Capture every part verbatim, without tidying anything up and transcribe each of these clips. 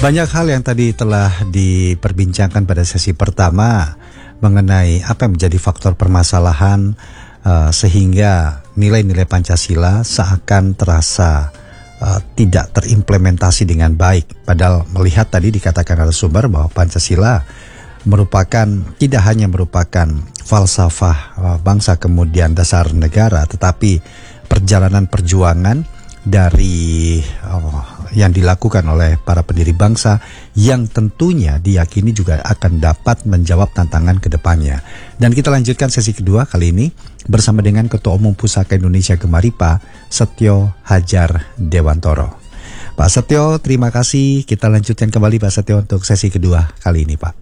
banyak hal yang tadi telah diperbincangkan pada sesi pertama mengenai apa yang menjadi faktor permasalahan uh, sehingga nilai-nilai Pancasila seakan terasa uh, tidak terimplementasi dengan baik. Padahal melihat tadi dikatakan oleh sumber bahwa Pancasila merupakan tidak hanya merupakan falsafah uh, bangsa kemudian dasar negara, tetapi perjalanan perjuangan dari oh, yang dilakukan oleh para pendiri bangsa yang tentunya diyakini juga akan dapat menjawab tantangan ke depannya. Dan kita lanjutkan sesi kedua kali ini bersama dengan Ketua Umum Pusaka Indonesia Gemaripa, Setio Hadjar Dewantoro. Pak Setio, terima kasih. Kita lanjutkan kembali Pak Setio untuk sesi kedua kali ini, Pak.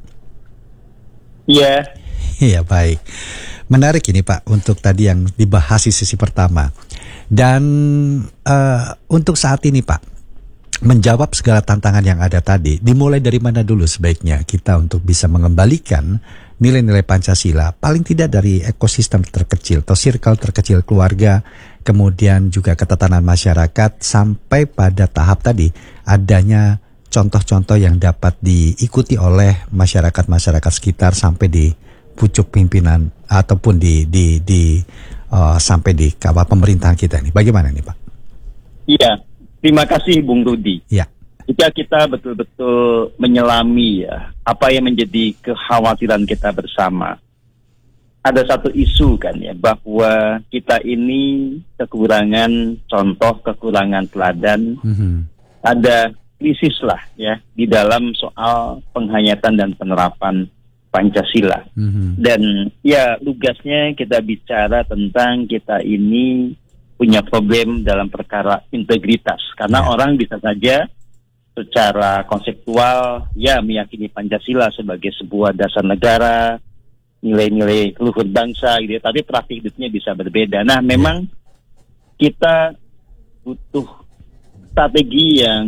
Iya. Iya, baik. Menarik ini Pak untuk tadi yang dibahas di sesi pertama. Dan uh, untuk saat ini Pak, menjawab segala tantangan yang ada tadi, dimulai dari mana dulu sebaiknya kita untuk bisa mengembalikan nilai-nilai Pancasila, paling tidak dari ekosistem terkecil atau circle terkecil keluarga, kemudian juga ketatanan masyarakat, sampai pada tahap tadi adanya contoh-contoh yang dapat diikuti oleh masyarakat-masyarakat sekitar sampai di pucuk pimpinan ataupun di di di uh, sampai di kawal pemerintahan kita ini. Bagaimana nih Pak? Iya, terima kasih Bung Rudi. Ya. Jika kita betul-betul menyelami ya apa yang menjadi kekhawatiran kita bersama, ada satu isu kan ya bahwa kita ini kekurangan contoh, kekurangan teladan, mm-hmm. ada krisis lah ya di dalam soal penghayatan dan penerapan Pancasila. Mm-hmm. Dan ya tugasnya kita bicara tentang kita ini punya problem dalam perkara integritas. Karena yeah. orang bisa saja secara konseptual ya meyakini Pancasila sebagai sebuah dasar negara, nilai-nilai luhur bangsa gitu ya, tapi praktik hidupnya bisa berbeda. Nah memang yeah. kita butuh strategi yang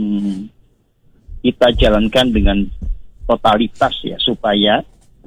kita jalankan dengan totalitas ya, supaya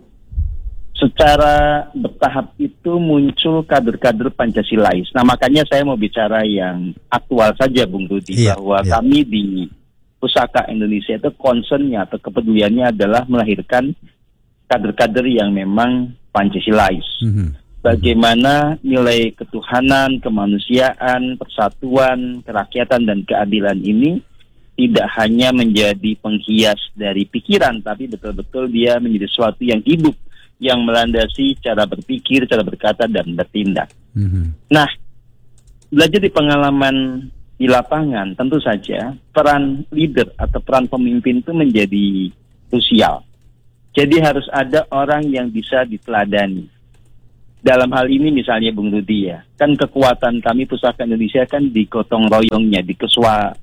secara bertahap itu muncul kader-kader Pancasilais. Nah makanya saya mau bicara yang aktual saja Bung Rudi, iya, bahwa iya. kami di Pusaka Indonesia itu concernnya atau kepeduliannya adalah melahirkan kader-kader yang memang Pancasilais. Mm-hmm. Bagaimana nilai ketuhanan, kemanusiaan, persatuan, kerakyatan, dan keadilan ini tidak hanya menjadi penghias dari pikiran, tapi betul-betul dia menjadi sesuatu yang hidup, yang melandasi cara berpikir, cara berkata, dan bertindak. Mm-hmm. Nah, belajar di pengalaman di lapangan, tentu saja peran leader atau peran pemimpin itu menjadi krusial. Jadi harus ada orang yang bisa diteladani. Dalam hal ini misalnya Bung Rudi ya, kan kekuatan kami Pusaka Indonesia kan di gotong royongnya, di keswa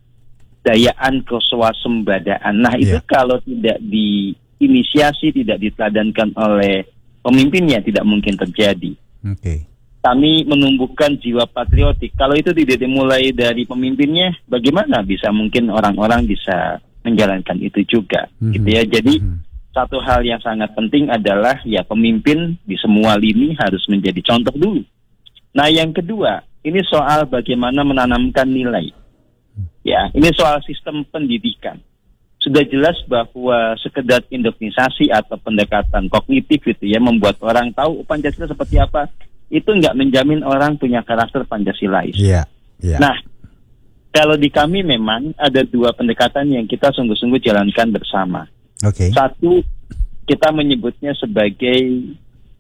dayaan keswasembadaan. Nah itu yeah. kalau tidak diinisiasi, tidak diteladankan oleh pemimpinnya, tidak mungkin terjadi. Okay. Kami menumbuhkan jiwa patriotik. Kalau itu tidak dimulai dari pemimpinnya, bagaimana bisa mungkin orang-orang bisa menjalankan itu juga, mm-hmm. gitu ya. Jadi mm-hmm. satu hal yang sangat penting adalah ya pemimpin di semua lini harus menjadi contoh dulu. Nah yang kedua, ini soal bagaimana menanamkan nilai. Ya, ini soal sistem pendidikan. Sudah jelas bahwa sekedar indoktrinisasi atau pendekatan kognitif itu ya membuat orang tahu Pancasila seperti apa, itu nggak menjamin orang punya karakter Pancasilais. Yeah, yeah. Nah, kalau di kami memang ada dua pendekatan yang kita sungguh-sungguh jalankan bersama. Okay. Satu, kita menyebutnya sebagai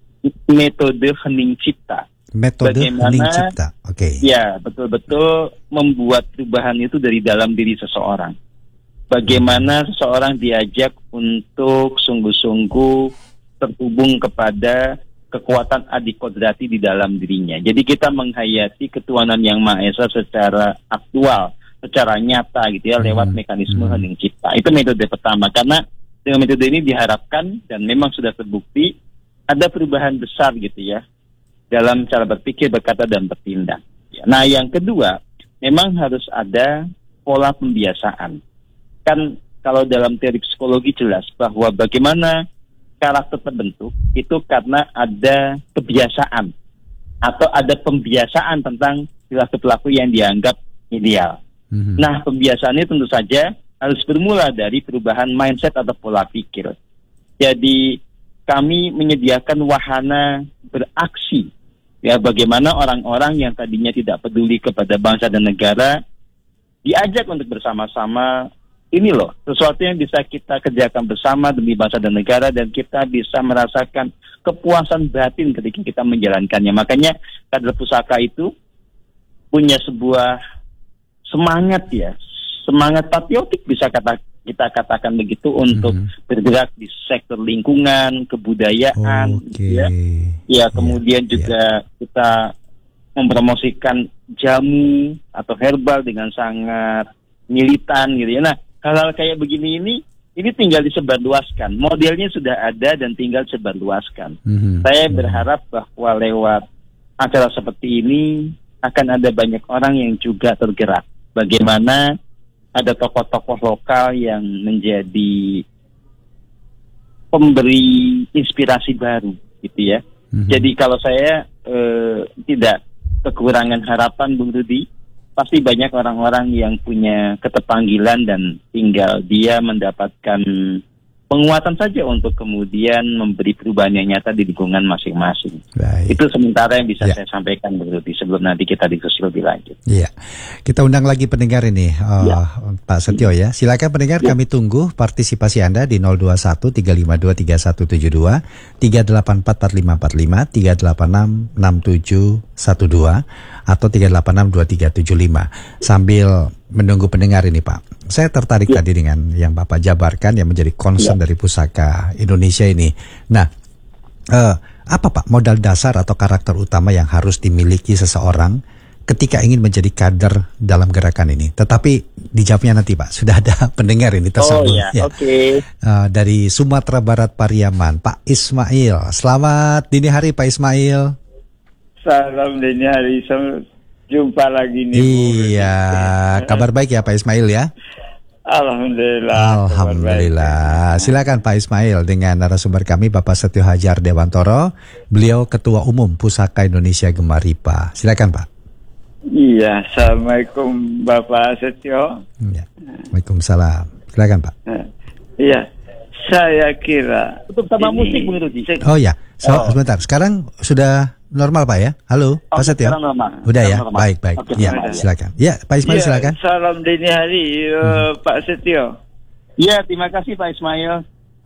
metode hening cipta. Metode hening cipta, oke. Okay. Ya, betul-betul membuat perubahan itu dari dalam diri seseorang. Bagaimana hmm. seseorang diajak untuk sungguh-sungguh terhubung kepada kekuatan adikodrati di dalam dirinya. Jadi kita menghayati ketuhanan yang Maha Esa secara aktual, secara nyata gitu ya, hmm. lewat mekanisme hmm. hening cipta. Itu metode pertama, karena dengan metode ini diharapkan dan memang sudah terbukti ada perubahan besar gitu ya dalam cara berpikir, berkata, dan bertindak. Nah, yang kedua, memang harus ada pola pembiasaan. Kan kalau dalam teori psikologi jelas bahwa bagaimana karakter terbentuk itu karena ada kebiasaan atau ada pembiasaan tentang perilaku-perilaku yang dianggap ideal. Mm-hmm. Nah, pembiasaan ini tentu saja harus bermula dari perubahan mindset atau pola pikir. Jadi kami menyediakan wahana beraksi, ya, bagaimana orang-orang yang tadinya tidak peduli kepada bangsa dan negara diajak untuk bersama-sama, ini loh sesuatu yang bisa kita kerjakan bersama demi bangsa dan negara, dan kita bisa merasakan kepuasan batin ketika kita menjalankannya. Makanya kader pusaka itu punya sebuah semangat, ya, semangat patriotik bisa kata kita katakan begitu, untuk mm-hmm. bergerak di sektor lingkungan, kebudayaan, okay. ya, ya kemudian yeah, juga yeah. kita mempromosikan jamu atau herbal dengan sangat militan gitu ya. Nah, hal-hal kayak begini ini ini tinggal disebarluaskan. Modelnya sudah ada dan tinggal disebarluaskan. Mm-hmm. Saya berharap bahwa lewat acara seperti ini akan ada banyak orang yang juga tergerak. Bagaimana ada tokoh-tokoh lokal yang menjadi pemberi inspirasi baru, gitu ya. Mm-hmm. Jadi kalau saya eh, tidak kekurangan harapan, Bung Rudi, pasti banyak orang-orang yang punya ketepanggilan dan tinggal dia mendapatkan penguatan saja untuk kemudian memberi perubahan yang nyata di lingkungan masing-masing. Baik. Itu sementara yang bisa ya. saya sampaikan, Bung Rudi, sebelum nanti kita diskusi lebih lanjut. Iya, kita undang lagi pendengar ini, uh, ya. Pak Setio ya. Silakan pendengar, ya. Kami tunggu partisipasi Anda di nol dua satu tiga lima dua tiga satu tujuh dua, tiga delapan empat empat lima empat lima, tiga delapan enam enam tujuh satu dua atau tiga delapan enam dua tiga tujuh lima. Sambil menunggu pendengar ini, Pak, saya tertarik ya. tadi dengan yang Bapak jabarkan yang menjadi concern ya. dari Pusaka Indonesia ini. Nah, eh, apa Pak modal dasar atau karakter utama yang harus dimiliki seseorang ketika ingin menjadi kader dalam gerakan ini? Tetapi dijawabnya nanti, Pak. Sudah ada pendengar ini tersambung. Oh ya, ya. Oke. Okay. Uh, dari Sumatera Barat, Pariaman, Pak Ismail. Selamat dini hari, Pak Ismail. Salam dini hari. Jumpa lagi nih. Iya, kabar baik ya Pak Ismail ya? Alhamdulillah. Alhamdulillah. Silakan Pak Ismail dengan narasumber kami Bapak Setio Hadjar Dewantoro. Beliau Ketua Umum Pusaka Indonesia Gemaripa. Silakan Pak. Iya, Assalamualaikum Bapak Setio. Ya. Waalaikumsalam. Silakan Pak. Iya, saya kira. Tutup sama ini... musik Bung Rudi. Oh ya, so, oh. sebentar. Sekarang sudah normal Pak ya? Halo, oh, Pak Setio. Normal. Udah ya, normal. baik baik. Okay, ya, normal. Silakan. Ya, Pak Ismail ya, silakan. Salam dini hari, uh, hmm. Pak Setio. Iya, terima kasih Pak Ismail.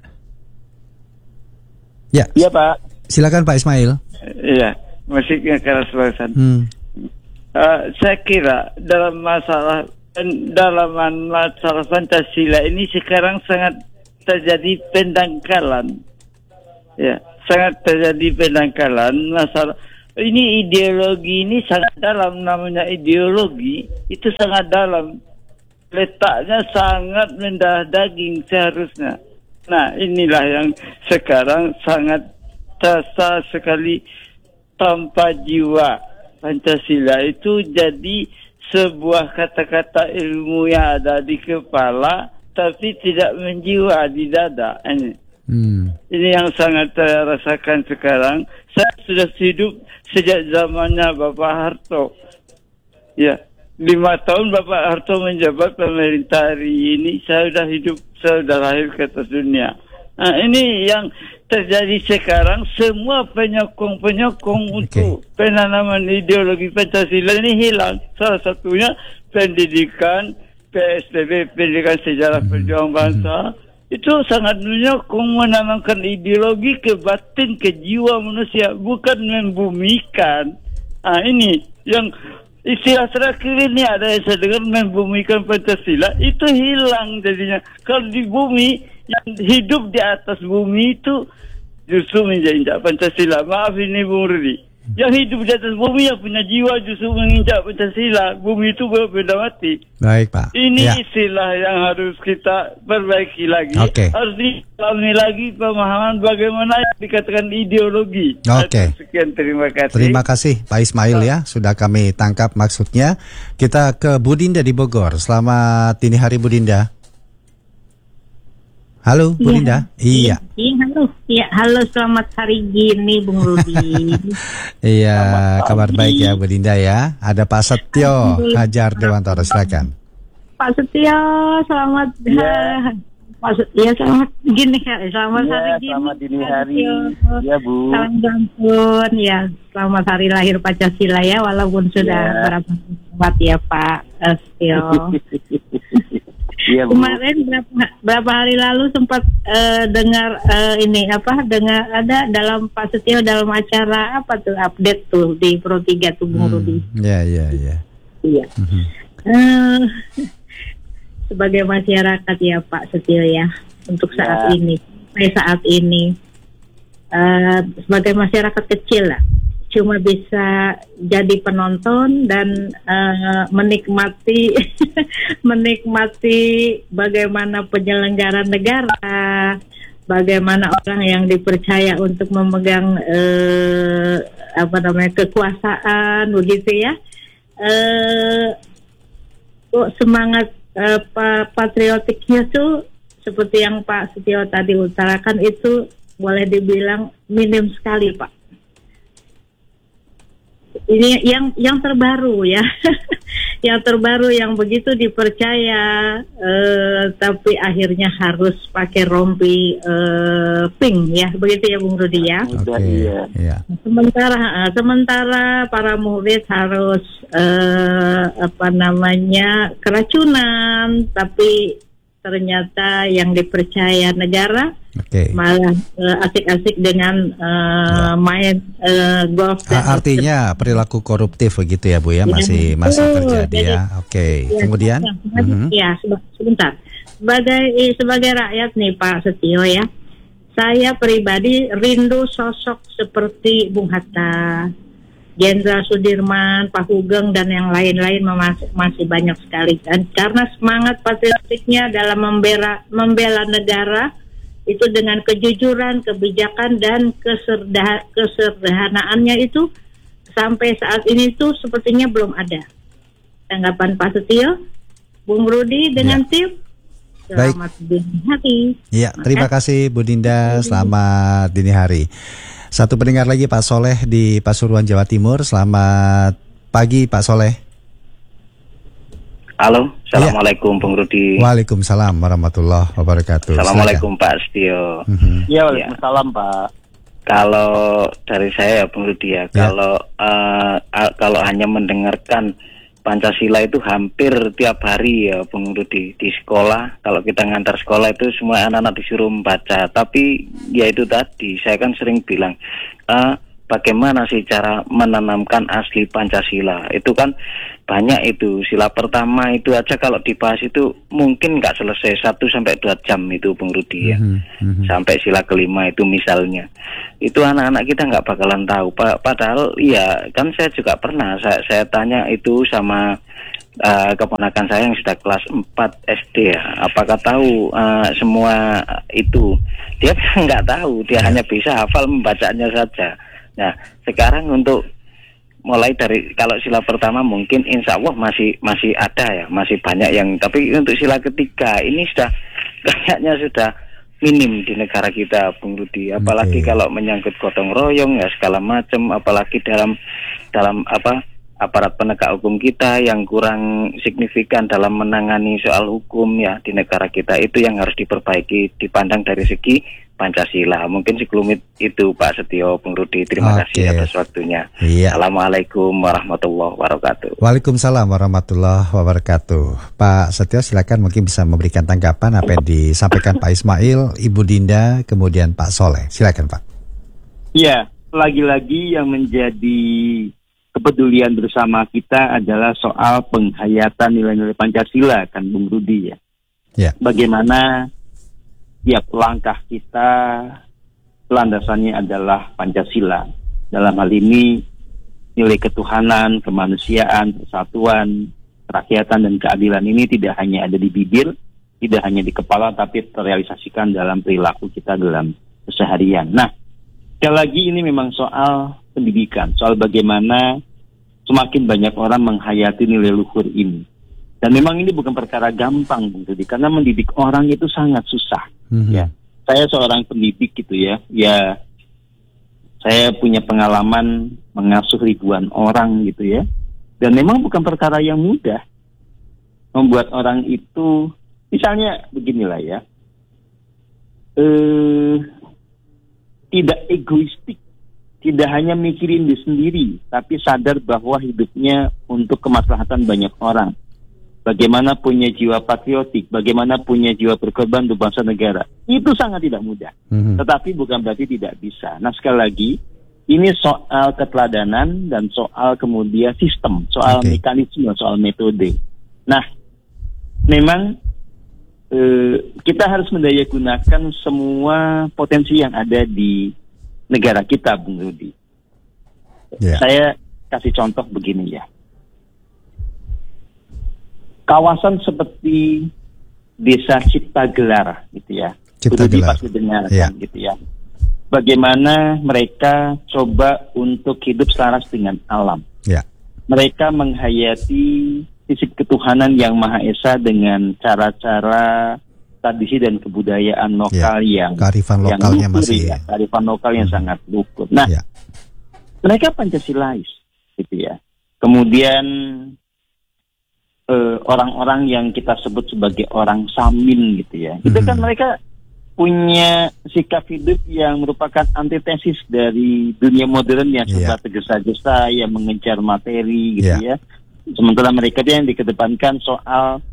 Ya. Iya Pak. Silakan Pak Ismail. Iya, musiknya keras banget. Hmm. Uh, saya kira dalam masalah dalam masalah Pancasila ini sekarang sangat terjadi pendangkalan. Ya. Sangat terjadi pendangkalan masalah ini, ideologi ini sangat dalam, namanya ideologi itu sangat dalam, letaknya sangat mendarah daging seharusnya. Nah, inilah yang sekarang sangat terasa sekali tanpa jiwa. Pancasila itu jadi sebuah kata-kata ilmu yang ada di kepala tapi tidak menjiwa di dada. Ini Hmm. Ini yang sangat saya rasakan sekarang. Saya sudah hidup sejak zamannya Bapak Harto. Ya, lima tahun Bapak Harto menjabat pemerintah hari ini. Saya sudah hidup, saya sudah lahir ke atas dunia. Nah, ini yang terjadi sekarang. Semua penyokong-penyokong okay. untuk penanaman ideologi Pancasila ini hilang. Salah satunya pendidikan P S B B, pendidikan sejarah hmm. perjuangan bangsa. Hmm. Itu sangat menyokong menanamkan ideologi ke batin, ke jiwa manusia, bukan membumikan. Ah, ini yang istilah terakhir ini ada yang saya dengar, membumikan Pancasila, itu hilang jadinya. Kalau di bumi, yang hidup di atas bumi itu justru menginjak Pancasila. Maaf ini Bung Rudi. Yang hidup di atas bumi yang punya jiwa justru menginjak Pancasila. Bumi itu berbeda mati. Baik Pak. Ini ya. istilah yang harus kita perbaiki lagi. Okay. Harus dipahami lagi pemahaman bagaimana yang dikatakan ideologi. Oke. Okay. Sekian, terima kasih. Terima kasih Pak Ismail ya. Sudah kami tangkap maksudnya. Kita ke Bu Dinda di Bogor. Selamat dini hari Bu Dinda. Halo Bu ya. Dinda. Iya. Iya, halo. Iya, halo, selamat hari gini Bung Rudi. Iya, kabar baik ya Bu Dinda ya. Ada Pak Setio Hadjar Dewantoro, silakan. Pak Setio, selamat Ya. Pak Setio, selamat gini hari, selamat Ya, hari gini. selamat dini Pak hari. Setio. Ya, Bu. Salam Gantun, ya, selamat hari lahir Pancasila ya, walaupun sudah Ya. berapa lewat ya Pak Setio. Iya, Bu. Kemarin berapa, berapa hari lalu sempat eh, dengar eh, ini apa dengar ada dalam Pak Setio dalam acara apa tuh update tuh di Pro tiga tuh Bung Rudi. Ya, ya, ya. Iya. Mhm. Eh, sebagai masyarakat ya Pak Setio ya untuk saat Ya. ini sampai saat ini eh, sebagai masyarakat kecil lah cuma bisa jadi penonton dan uh, menikmati menikmati bagaimana penyelenggaraan negara, bagaimana orang yang dipercaya untuk memegang uh, apa namanya kekuasaan begitu ya. Uh, oh, semangat uh, pa- patriotiknya tuh seperti yang Pak Setio tadi utarakan itu boleh dibilang minim sekali Pak. Ini yang yang terbaru ya, yang terbaru yang begitu dipercaya, eh, tapi akhirnya harus pakai rompi eh, pink ya, begitu ya Bung Rudi ya. Oke. Iya. Ya. Sementara eh, sementara para murid harus eh, apa namanya keracunan, tapi ternyata yang dipercaya negara Oke. malah uh, asik-asik dengan uh, main uh, golf. Dan Ah, artinya perilaku koruptif begitu ya Bu ya, masih masih Betul. terjadi Jadi, ya. Oke. ya, Kemudian ya, mhm. ya sebe- sebentar. Sebagai eh, sebagai rakyat nih Pak Setio ya, saya pribadi rindu sosok seperti Bung Hatta, Jenderal Sudirman, Pak Hugeng dan yang lain-lain masih, masih banyak sekali kan. Karena semangat patriotiknya dalam membela membela negara itu dengan kejujuran, kebijakan dan keserdah, kesederhanaannya itu sampai saat ini tuh sepertinya belum ada. Tanggapan Pak Setio, Bung Rudi dengan Ya. tim. Baik. Selamat dini hari. Ya, terima kasih Bu Dinda. Selamat dini hari. Satu pendengar lagi Pak Soleh di Pasuruan, Jawa Timur. Selamat pagi Pak Soleh. Halo, Assalamualaikum Bung Rudi. Waalaikumsalam warahmatullahi wabarakatuh. Assalamualaikum Pak Setio. Mhm. Ya, Waalaikumsalam, Pak. Kalau dari saya Bung Rudi ya, Ya. kalau uh, uh, kalau hanya mendengarkan Pancasila itu hampir tiap hari ya Bung Rudi di sekolah. Kalau kita ngantar sekolah itu semua anak-anak disuruh membaca. Tapi ya itu tadi saya kan sering bilang uh, bagaimana sih cara menanamkan asli Pancasila. Itu kan banyak itu. Sila pertama itu aja kalau dibahas itu mungkin nggak selesai satu sampai dua jam itu Bung Rudi ya. Mhm, mhm. Sampai sila kelima itu misalnya. Itu anak-anak kita nggak bakalan tahu. Pa- padahal ya kan saya juga pernah saya, saya tanya itu sama uh, keponakan saya yang sudah kelas empat S D ya. Apakah tahu uh, semua itu? Dia nggak tahu. Dia hanya bisa hafal membacanya saja. Nah sekarang untuk mulai dari kalau sila pertama mungkin insya Allah masih masih ada ya, masih banyak yang, tapi untuk sila ketiga ini sudah kayaknya sudah minim di negara kita Bung Rudi. Apalagi Oke. kalau menyangkut gotong royong ya segala macam, apalagi dalam dalam apa aparat penegak hukum kita yang kurang signifikan dalam menangani soal hukum ya di negara kita, itu yang harus diperbaiki dipandang dari segi Pancasila. Mungkin sekelumit itu Pak Setio, Bung Rudi. Terima Oke. kasih atas waktunya. Iya. Assalamualaikum warahmatullahi wabarakatuh. Waalaikumsalam warahmatullahi wabarakatuh. Pak Setio silakan mungkin bisa memberikan tanggapan apa yang disampaikan Pak Ismail, Ibu Dinda, kemudian Pak Soleh. Silakan Pak. Ya, lagi-lagi yang menjadi kepedulian bersama kita adalah soal penghayatan nilai-nilai Pancasila kan Bung Rudi ya. Ya. Bagaimana tiap langkah kita landasannya adalah Pancasila. Dalam hal ini nilai ketuhanan, kemanusiaan, persatuan, kerakyatan dan keadilan ini tidak hanya ada di bibir, tidak hanya di kepala, tapi terrealisasikan dalam perilaku kita dalam keseharian. Nah, sekali lagi ini memang soal pendidikan, soal bagaimana semakin banyak orang menghayati nilai luhur ini. Dan memang ini bukan perkara gampang, Bung Rudi, karena mendidik orang itu sangat susah. Mhm. Ya, saya seorang pendidik gitu ya. Ya, saya punya pengalaman mengasuh ribuan orang gitu ya. Dan memang bukan perkara yang mudah. membuat orang itu, misalnya beginilah ya, eh, tidak egoistik, tidak hanya mikirin diri sendiri, tapi sadar bahwa hidupnya untuk kemaslahatan banyak orang. Bagaimana punya jiwa patriotik, bagaimana punya jiwa berkorban untuk bangsa negara. Itu sangat tidak mudah. Mm-hmm. Tetapi bukan berarti tidak bisa. Nah, sekali lagi, ini soal keteladanan dan soal kemudian sistem, soal okay. mekanisme, soal metode. Nah, memang eh, kita harus mendayagunakan semua potensi yang ada di negara kita, Bung Rudi. Yeah. Saya kasih contoh begini ya. Kawasan seperti Desa Ciptagelar, gitu ya. Ciptagelar. Pasti dengar yeah. kan, gitu ya. Bagaimana mereka coba untuk hidup selaras dengan alam. Yeah. Mereka menghayati sisi ketuhanan yang Maha Esa dengan cara-cara tradisi dan kebudayaan lokal yeah. yang kearifan yang lokalnya lukur, masih ya, kearifan lokal yang hmm. sangat lukur. Nah, yeah. mereka Pancasilais, gitu ya. Kemudian Uh, orang-orang yang kita sebut sebagai orang Samin, gitu ya. Itu mm-hmm. kan mereka punya sikap hidup yang merupakan antitesis dari dunia modern yang serba yeah. tergesa-gesa, yang mengejar materi, gitu yeah. ya. Sementara mereka yang dikedepankan soal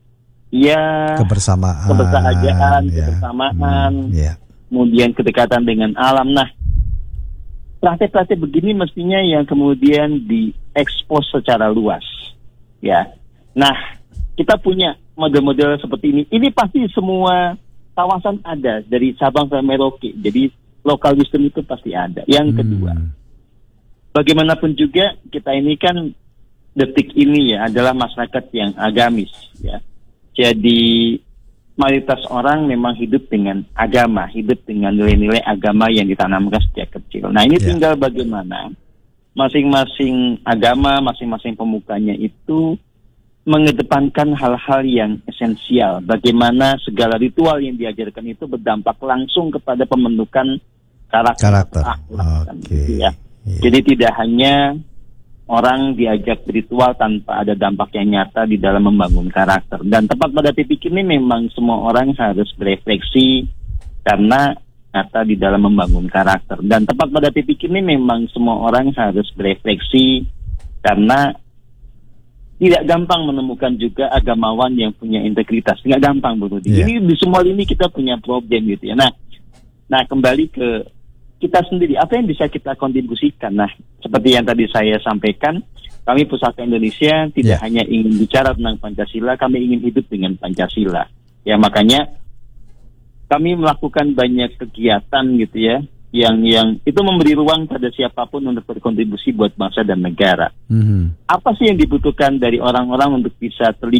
ya kebersamaan, kebersamaan, yeah. kebersamaan, mm, yeah. kemudian kedekatan dengan alam. Nah, praktek-praktek begini mestinya yang kemudian diekspos secara luas, ya. Nah, kita punya model-model seperti ini. Ini pasti semua kawasan ada, dari Sabang sampai Merauke. Jadi lokal wisdom itu pasti ada. Yang hmm. kedua, bagaimanapun juga kita ini kan detik ini ya adalah masyarakat yang agamis, ya. Jadi mayoritas orang memang hidup dengan agama, hidup dengan nilai-nilai agama yang ditanamkan sejak kecil. Nah, ini yeah. tinggal bagaimana masing-masing agama, masing-masing pemukanya itu mengedepankan hal-hal yang esensial. Bagaimana segala ritual yang diajarkan itu berdampak langsung kepada pembentukan karakter. Karakter. Akhlak, okay. gitu ya. Yeah. Jadi tidak hanya orang diajak ritual tanpa ada dampak yang nyata di dalam membangun karakter. Dan tepat pada titik ini memang semua orang harus berefleksi karena nyata di dalam membangun karakter. Dan tepat pada titik ini memang semua orang harus berefleksi karena tidak gampang menemukan juga agamawan yang punya integritas. Tidak gampang, Bu Rudi. Yeah. Ini di semua ini kita punya problem, gitu ya. Nah, nah kembali ke kita sendiri. Apa yang bisa kita kontribusikan? Nah, seperti yang tadi saya sampaikan, kami Pusaka Indonesia tidak yeah. hanya ingin bicara tentang Pancasila, kami ingin hidup dengan Pancasila. Ya, makanya kami melakukan banyak kegiatan, gitu ya, yang yang itu memberi ruang pada siapapun untuk berkontribusi buat bangsa dan negara. Mm-hmm. Apa sih yang dibutuhkan dari orang-orang untuk bisa terlibat